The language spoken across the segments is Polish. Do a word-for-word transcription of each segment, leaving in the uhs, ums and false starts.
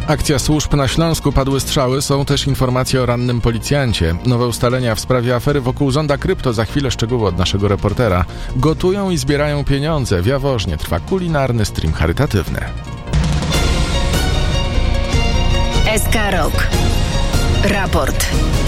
Akcja służb na Śląsku, padły strzały, są też informacje o rannym policjancie. Nowe ustalenia w sprawie afery wokół Zonda Krypto, za chwilę szczegóły od naszego reportera. Gotują i zbierają pieniądze. W Jaworznie trwa kulinarny stream charytatywny. S K Rock. Raport.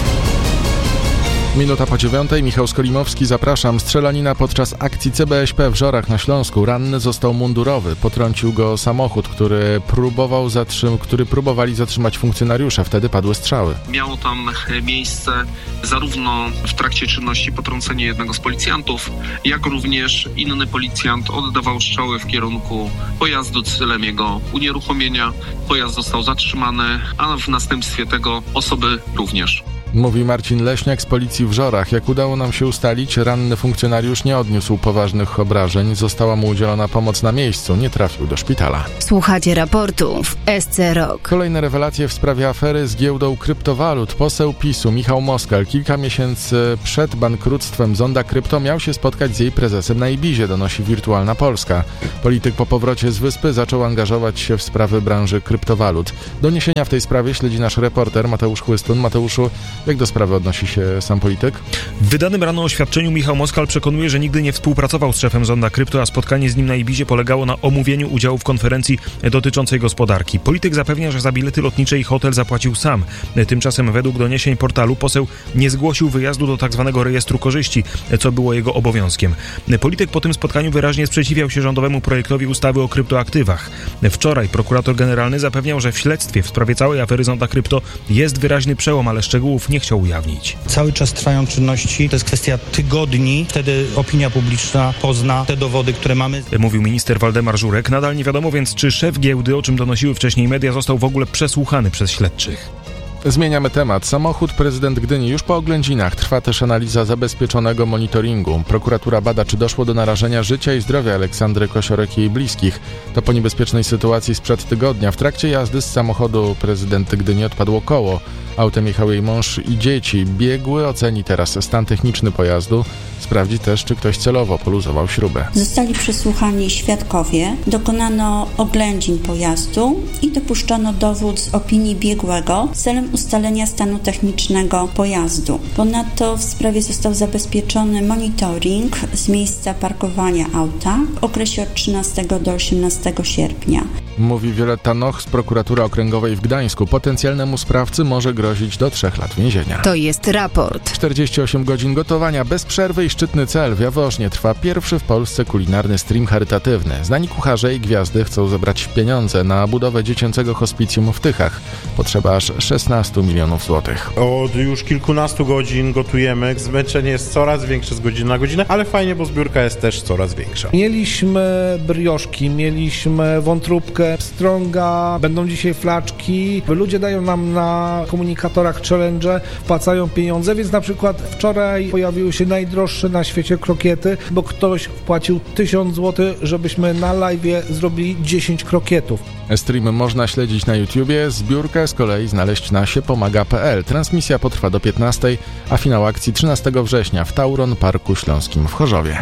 Minuta po dziewiątej, Michał Skolimowski, zapraszam. Strzelanina podczas akcji C B S P w Żorach na Śląsku. Ranny został mundurowy. Potrącił go samochód, który próbował zatrzym- który próbowali zatrzymać funkcjonariusze. Wtedy padły strzały. Miało tam miejsce zarówno w trakcie czynności potrącenie jednego z policjantów, jak również inny policjant oddawał strzały w kierunku pojazdu celem jego unieruchomienia. Pojazd został zatrzymany, a w następstwie tego osoby również. Mówi Marcin Leśniak z policji w Żorach. Jak udało nam się ustalić, ranny funkcjonariusz nie odniósł poważnych obrażeń. Została mu udzielona pomoc na miejscu. Nie trafił do szpitala. Słuchacie raportu w S C Rock. Kolejne rewelacje w sprawie afery z giełdą kryptowalut. Poseł PiSu Michał Moskal kilka miesięcy przed bankructwem Zonda Krypto miał się spotkać z jej prezesem na Ibizie, donosi Wirtualna Polska. Polityk po powrocie z wyspy zaczął angażować się w sprawy branży kryptowalut. Doniesienia w tej sprawie śledzi nasz reporter Mateusz Chłystun. Mateuszu, jak do sprawy odnosi się sam polityk? W wydanym rano oświadczeniu Michał Moskal przekonuje, że nigdy nie współpracował z szefem Zonda Krypto, a spotkanie z nim na Ibizie polegało na omówieniu udziału w konferencji dotyczącej gospodarki. Polityk zapewnia, że za bilety lotnicze i hotel zapłacił sam. Tymczasem według doniesień portalu poseł nie zgłosił wyjazdu do tzw. rejestru korzyści, co było jego obowiązkiem. Polityk po tym spotkaniu wyraźnie sprzeciwiał się rządowemu projektowi ustawy o kryptoaktywach. Wczoraj prokurator generalny zapewniał, że w śledztwie w sprawie całej afery Zonda Krypto jest wyraźny przełom, ale szczegółów nie chciał ujawnić. Cały czas trwają czynności, to jest kwestia tygodni, wtedy opinia publiczna pozna te dowody, które mamy. Mówił minister Waldemar Żurek. Nadal nie wiadomo więc, czy szef giełdy, o czym donosiły wcześniej media, został w ogóle przesłuchany przez śledczych. Zmieniamy temat. Samochód prezydent Gdyni już po oględzinach. Trwa też analiza zabezpieczonego monitoringu. Prokuratura bada, czy doszło do narażenia życia i zdrowia Aleksandry Kosiorek i jej bliskich. To po niebezpiecznej sytuacji sprzed tygodnia. W trakcie jazdy z samochodu prezydent Gdyni odpadło koło. Autem jechał jej mąż i dzieci. Biegły oceni teraz stan techniczny pojazdu. Sprawdzi też, czy ktoś celowo poluzował śrubę. Zostali przesłuchani świadkowie, dokonano oględzin pojazdu i dopuszczono dowód z opinii biegłego celem ustalenia stanu technicznego pojazdu. Ponadto w sprawie został zabezpieczony monitoring z miejsca parkowania auta w okresie od trzynastego do osiemnastego sierpnia. Mówi Wioletta Noch z prokuratury okręgowej w Gdańsku. Potencjalnemu sprawcy może grozić do trzech lat więzienia. To jest raport. czterdzieści osiem godzin gotowania bez przerwy i szczytny cel. W Jaworznie trwa pierwszy w Polsce kulinarny stream charytatywny. Znani kucharze i gwiazdy chcą zebrać pieniądze na budowę dziecięcego hospicjum w Tychach. Potrzeba aż szesnaście milionów złotych. Od już kilkunastu godzin gotujemy. Zmęczenie jest coraz większe z godziny na godzinę, ale fajnie, bo zbiórka jest też coraz większa. Mieliśmy brioszki, mieliśmy wątróbkę, pstrąga, będą dzisiaj flaczki. Ludzie dają nam na komunikatorach challenge, wpłacają pieniądze, więc na przykład wczoraj pojawiły się najdroższe na świecie krokiety, bo ktoś wpłacił tysiąc złotych, żebyśmy na live'ie zrobili dziesięć krokietów. Stream można śledzić na YouTubie, zbiórkę z kolei znaleźć na siepomaga kropka p l. Transmisja potrwa do piętnastej, a finał akcji trzynastego września w Tauron Parku Śląskim w Chorzowie.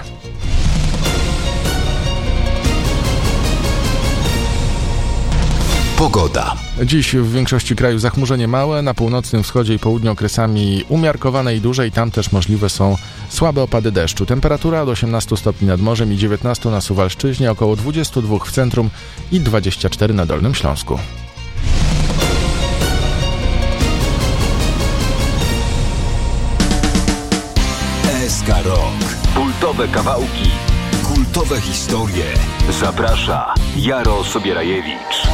Pogoda. Dziś w większości kraju zachmurzenie małe, na północnym wschodzie i południu okresami umiarkowane i duże i tam też możliwe są słabe opady deszczu. Temperatura od osiemnastu stopni nad morzem i dziewiętnastu na Suwalszczyźnie, około dwudziestu dwóch w centrum i dwudziestu czterech na Dolnym Śląsku. S K Rock. Kultowe kawałki. Kultowe historie. Zaprasza Jaro Sobierajewicz.